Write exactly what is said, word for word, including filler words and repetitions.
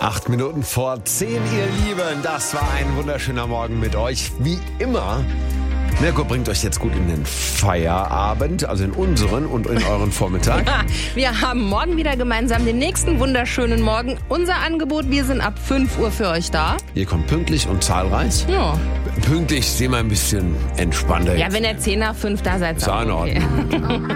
Acht Minuten vor zehn, ihr Lieben. Das war ein wunderschöner Morgen mit euch. Wie immer. Mirko bringt euch jetzt gut in den Feierabend, also in unseren und in euren Vormittag. Wir haben morgen wieder gemeinsam den nächsten wunderschönen Morgen. Unser Angebot, wir sind ab fünf Uhr für euch da. Ihr kommt pünktlich und zahlreich. Ja. Pünktlich sehen wir ein bisschen entspannter. Ja, wenn ihr zehn nach fünf da seid. Ist auch in Ordnung.